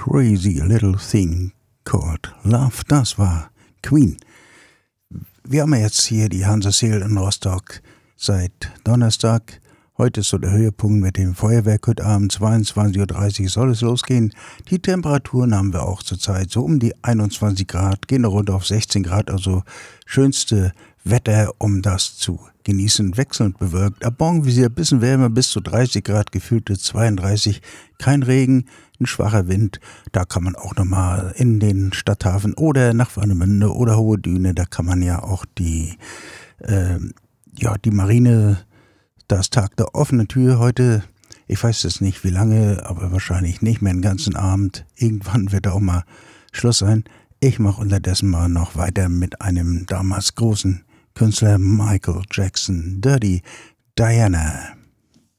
Crazy Little Thing Called Love. Das war Queen. Wir haben jetzt hier die Hansa Seel in Rostock seit Donnerstag. Heute ist so der Höhepunkt mit dem Feuerwerk. Heute Abend 22.30 Uhr soll es losgehen. Die Temperaturen haben wir auch zurzeit so um die 21 Grad, gehen runter auf 16 Grad. Also schönste Wetter, um das zu genießen. Wechselnd bewölkt. Ab morgen wieder ein bisschen wärmer, bis zu 30 Grad, gefühlte 32. Kein Regen, ein schwacher Wind. Da kann man auch nochmal in den Stadthafen oder nach Warnemünde oder Hohe Düne, da kann man ja auch die Marine, das Tag der offenen Tür heute. Ich weiß jetzt nicht wie lange, aber wahrscheinlich nicht mehr den ganzen Abend. Irgendwann wird auch mal Schluss sein. Ich mache unterdessen mal noch weiter mit einem damals großen Künstler, Michael Jackson, Dirty Diana.